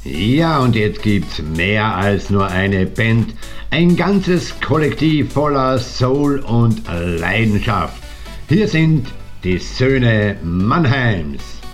Ja, und jetzt gibt's mehr als nur eine Band, ein ganzes Kollektiv voller Soul und Leidenschaft. Hier sind die Söhne Mannheims.